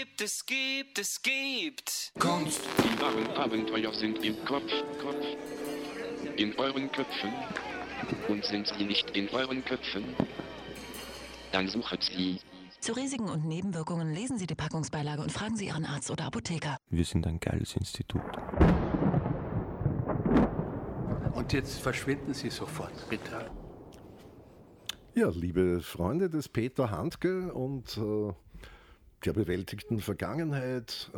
Es gibt Kunst. Die wahren Abenteuer sind im Kopf. In euren Köpfen. Und sind sie nicht in euren Köpfen? Dann sucht sie. Zu Risiken und Nebenwirkungen lesen Sie die Packungsbeilage und fragen Sie Ihren Arzt oder Apotheker. Wir sind ein geiles Institut. Und jetzt verschwinden Sie sofort, bitte. Ja, liebe Freunde des Peter Handke und der bewältigten Vergangenheit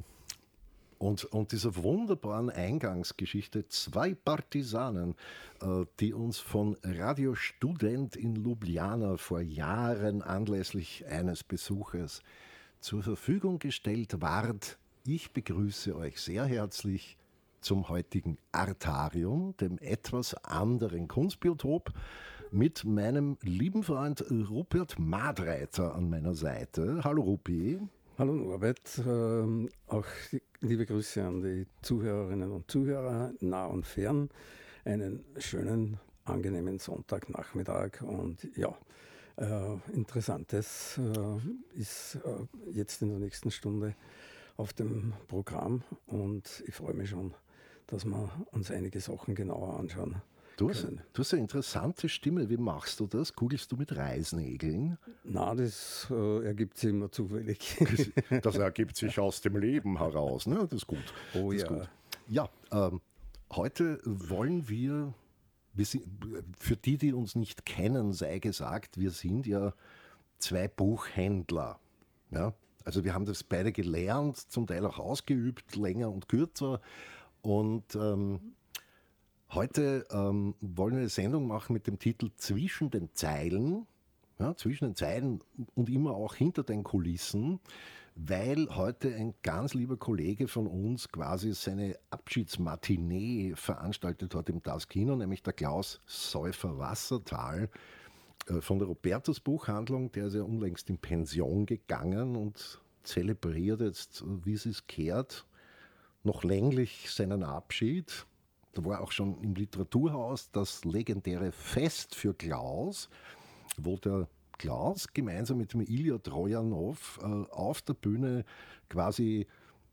und dieser wunderbaren Eingangsgeschichte, zwei Partisanen, die uns von Radio Student in Ljubljana vor Jahren anlässlich eines Besuches zur Verfügung gestellt ward. Ich begrüße euch sehr herzlich zum heutigen Artarium, dem etwas anderen Kunstbiotop, mit meinem lieben Freund Rupert Madreiter an meiner Seite. Hallo Rupi. Hallo Norbert, auch liebe Grüße an die Zuhörerinnen und Zuhörer, nah und fern. Einen schönen, angenehmen Sonntagnachmittag und ja, Interessantes ist jetzt in der nächsten Stunde auf dem Programm und ich freue mich schon, dass wir uns einige Sachen genauer anschauen. Du hast eine interessante Stimme. Wie machst du das? Kugelst du mit Reißnägeln? Nein, das ergibt sich immer zufällig. Das ergibt sich aus dem Leben heraus. Ne? Das ist gut. Oh das ist ja. Gut. Ja, heute wollen wir für die uns nicht kennen, sei gesagt, wir sind ja zwei Buchhändler. Ja? Also wir haben das beide gelernt, zum Teil auch ausgeübt, länger und kürzer. Und heute wollen wir eine Sendung machen mit dem Titel Zwischen den Zeilen. Ja, zwischen den Zeilen und immer auch hinter den Kulissen, weil heute ein ganz lieber Kollege von uns quasi seine Abschiedsmatinee veranstaltet hat im Das Kino, nämlich der Klaus Säufer-Wassertal von der Robertus Buchhandlung. Der ist ja unlängst in Pension gegangen und zelebriert jetzt, wie es sich kehrt, noch länglich seinen Abschied. Da war auch schon im Literaturhaus das legendäre Fest für Klaus, wo der Klaus gemeinsam mit dem Ilja Trojanow auf der Bühne quasi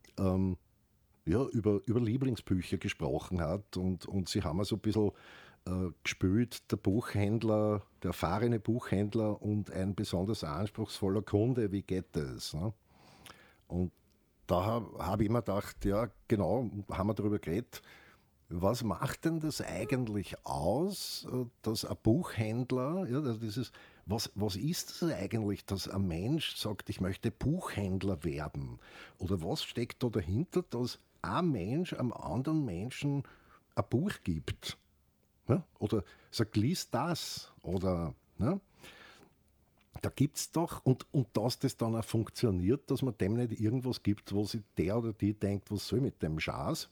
über Lieblingsbücher gesprochen hat. Und sie haben so ein bisschen gespielt, der Buchhändler, der erfahrene Buchhändler und ein besonders anspruchsvoller Kunde, wie geht das? Ne? Und da habe ich mir gedacht, ja genau, haben wir darüber geredet, was macht denn das eigentlich aus, dass ein Buchhändler, ja, was ist das eigentlich, dass ein Mensch sagt, ich möchte Buchhändler werden? Oder was steckt da dahinter, dass ein Mensch einem anderen Menschen ein Buch gibt? Ja? Oder sagt, lies das? Oder, ja? Da gibt es doch, und dass das dann auch funktioniert, dass man dem nicht irgendwas gibt, wo sich der oder die denkt, was soll mit dem Schaß?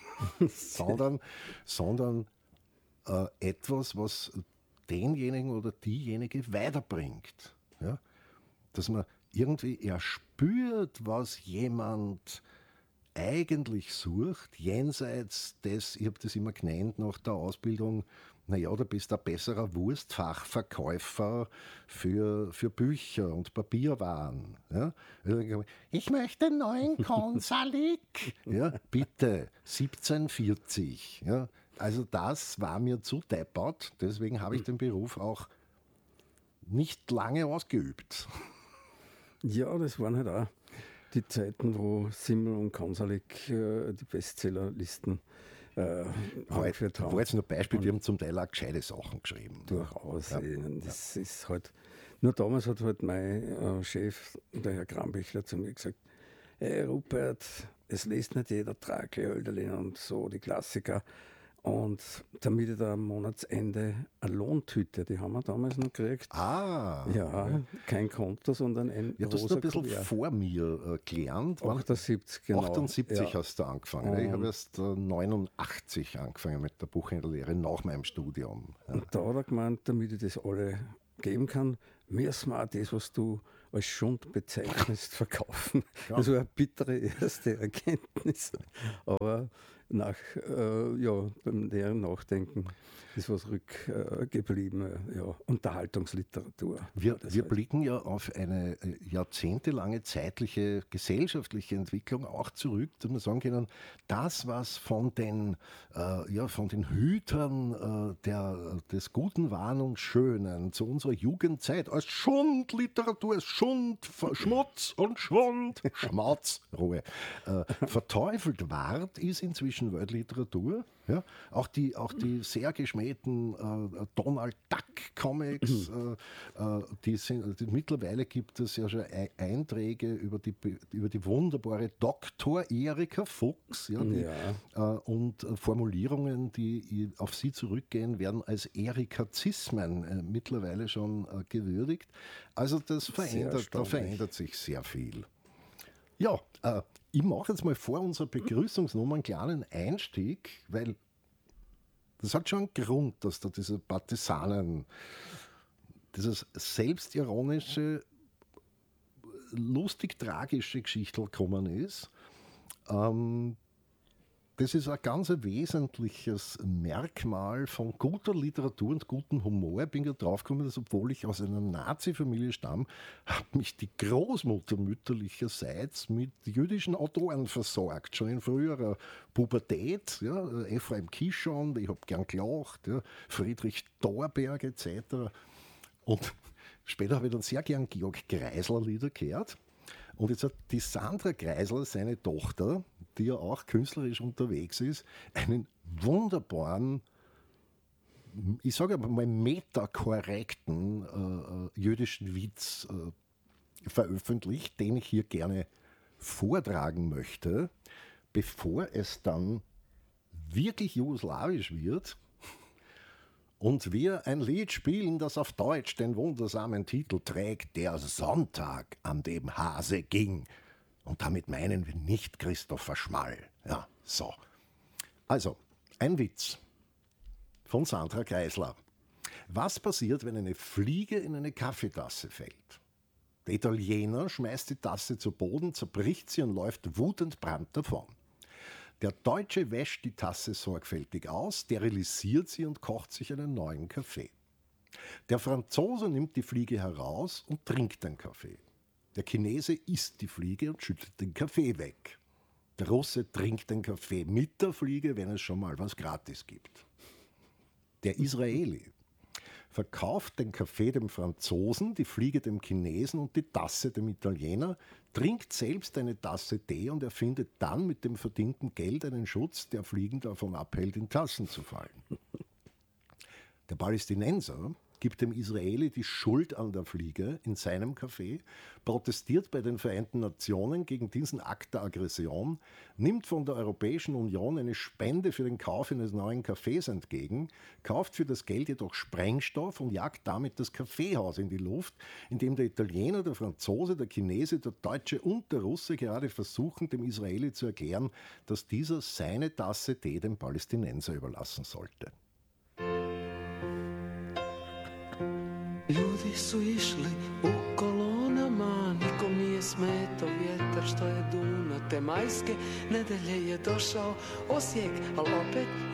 sondern etwas, was denjenigen oder diejenige weiterbringt. Ja? Dass man irgendwie erspürt, was jemand eigentlich sucht, jenseits des, ich habe das immer genannt nach der Ausbildung, naja, du bist ein besserer Wurstfachverkäufer für Bücher und Papierwaren. Ja? Ich möchte einen neuen Konsalik. Ja, bitte, 1740. Ja? Also das war mir zu deppert, deswegen habe ich den Beruf auch nicht lange ausgeübt. Ja, das waren halt auch die Zeiten, wo Simmel und Konsalik die Bestsellerlisten angeführt haben. War jetzt nur ein Beispiel, die haben zum Teil auch gescheite Sachen geschrieben. Durchaus. Ja. Das ist halt, nur damals hat halt mein Chef, der Herr Krambechler, zu mir gesagt, hey Rupert, es liest nicht jeder Trakl, Hölderlin und so, die Klassiker. Und damit ich da am Monatsende eine Lohntüte, die haben wir damals noch gekriegt. Ah! Ja, kein Konto, sondern ein ja, das ist ein bisschen vor mir gelernt. 78, genau. 78 hast du angefangen. Ich habe erst 89 angefangen mit der Buchhändlerlehre nach meinem Studium. Ja. Und da hat er gemeint, damit ich das alle geben kann, müssen wir auch das, was du als Schund bezeichnest, verkaufen. Ja. Das war eine bittere erste Erkenntnis. Aber beim näheren Nachdenken ist was rückgeblieben. Unterhaltungsliteratur. Wir blicken ja auf eine jahrzehntelange zeitliche, gesellschaftliche Entwicklung auch zurück, dass wir sagen können, das, was von den Hütern des Guten, Wahren und Schönen zu unserer Jugendzeit als Schundliteratur, als Schmutz und Schwund, Schmatz, Ruhe, verteufelt ward, ist inzwischen Weltliteratur. Ja? Auch die sehr geschmähten Donald Duck Comics, mittlerweile gibt es ja schon Einträge über die wunderbare Dr. Erika Fuchs, und Formulierungen, die auf sie zurückgehen, werden als Erikazismen mittlerweile schon gewürdigt. Also da verändert sich sehr viel. Ja, ich mache jetzt mal vor unserer Begrüßungsnummer einen kleinen Einstieg, weil das hat schon einen Grund, dass da diese Partisanen, dieses selbstironische, lustig-tragische Geschichtel gekommen ist. Das ist ein ganz wesentliches Merkmal von guter Literatur und gutem Humor. Ich bin ja draufgekommen, dass obwohl ich aus einer Nazi-Familie stamme, hat mich die Großmutter mütterlicherseits mit jüdischen Autoren versorgt. Schon in früherer Pubertät. Ja, Ephraim Kishon, ich habe gern gelacht, ja, Friedrich Thorberg etc. Und später habe ich dann sehr gern Georg Kreisler Lieder gehört. Und jetzt hat die Sandra Kreisler, seine Tochter, die ja auch künstlerisch unterwegs ist, einen wunderbaren, ich sage mal metakorrekten jüdischen Witz veröffentlicht, den ich hier gerne vortragen möchte, bevor es dann wirklich jugoslawisch wird und wir ein Lied spielen, das auf Deutsch den wundersamen Titel trägt, Der Sonntag, an dem Hase ging. Und damit meinen wir nicht Christopher Schmall. Ja, so. Also, ein Witz von Sandra Kreisler. Was passiert, wenn eine Fliege in eine Kaffeetasse fällt? Der Italiener schmeißt die Tasse zu Boden, zerbricht sie und läuft wutend brand davon. Der Deutsche wäscht die Tasse sorgfältig aus, sterilisiert sie und kocht sich einen neuen Kaffee. Der Franzose nimmt die Fliege heraus und trinkt den Kaffee. Der Chinese isst die Fliege und schüttet den Kaffee weg. Der Russe trinkt den Kaffee mit der Fliege, wenn es schon mal was gratis gibt. Der Israeli verkauft den Kaffee dem Franzosen, die Fliege dem Chinesen und die Tasse dem Italiener, trinkt selbst eine Tasse Tee und erfindet dann mit dem verdienten Geld einen Schutz, der Fliegen davon abhält, in Tassen zu fallen. Der Palästinenser gibt dem Israeli die Schuld an der Fliege in seinem Kaffee, protestiert bei den Vereinten Nationen gegen diesen Akt der Aggression, nimmt von der Europäischen Union eine Spende für den Kauf eines neuen Kaffees entgegen, kauft für das Geld jedoch Sprengstoff und jagt damit das Kaffeehaus in die Luft, in dem der Italiener, der Franzose, der Chinese, der Deutsche und der Russe gerade versuchen, dem Israeli zu erklären, dass dieser seine Tasse Tee dem Palästinenser überlassen sollte. Ljudi su išli u kolonama, nikom nije smetao vjetar što je duno. Te majske nedelje je došao Osijek, al opet